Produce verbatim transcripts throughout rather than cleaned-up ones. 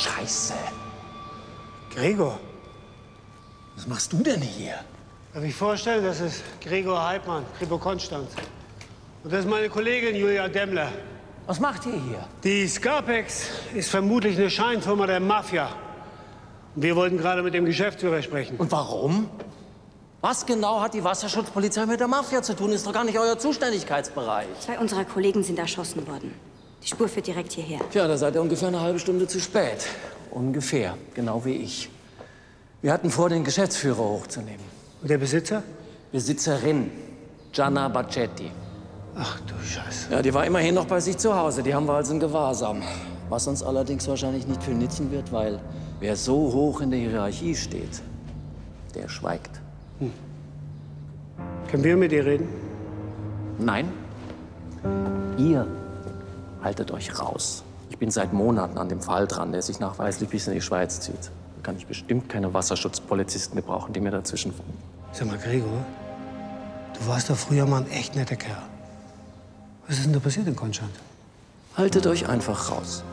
Scheiße. Gregor. Was machst du denn hier? Darf ich vorstellen, das ist Gregor Heidmann, Kripo Konstanz. Und das ist meine Kollegin Julia Demmler. Was macht ihr hier? Die Scarpex ist vermutlich eine Scheinfirma der Mafia. Und wir wollten gerade mit dem Geschäftsführer sprechen. Und warum? Was genau hat die Wasserschutzpolizei mit der Mafia zu tun? Ist doch gar nicht euer Zuständigkeitsbereich. Zwei unserer Kollegen sind erschossen worden. Die Spur führt direkt hierher. Tja, da seid ihr ungefähr eine halbe Stunde zu spät. Ungefähr, genau wie ich. Wir hatten vor, den Geschäftsführer hochzunehmen. Und der Besitzer? Besitzerin, Gianna Baccetti. Ach du Scheiße. Ja, die war immerhin noch bei sich zu Hause. Die haben wir also in Gewahrsam. Was uns allerdings wahrscheinlich nicht viel nützen wird, weil wer so hoch in der Hierarchie steht, der schweigt. Hm. Können wir mit ihr reden? Nein. Ihr haltet euch raus. Ich bin seit Monaten an dem Fall dran, der sich nachweislich bis in die Schweiz zieht. Da kann ich bestimmt keine Wasserschutzpolizisten mehr brauchen, die mir dazwischen funken. Sag mal, Gregor, du warst doch früher mal ein echt netter Kerl. Was ist denn da passiert in Konstanz? Haltet euch einfach raus.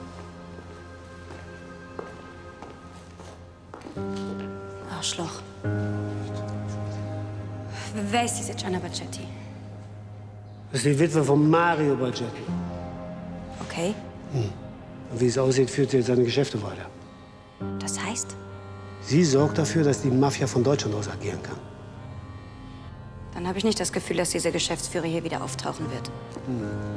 Arschloch. Wer ist diese Gianna Baccetti? Das ist die Witwe von Mario Baccetti. Okay. Hm. Und wie es aussieht, führt sie jetzt seine Geschäfte weiter. Das heißt? Sie sorgt dafür, dass die Mafia von Deutschland aus agieren kann. Dann habe ich nicht das Gefühl, dass dieser Geschäftsführer hier wieder auftauchen wird. Hm.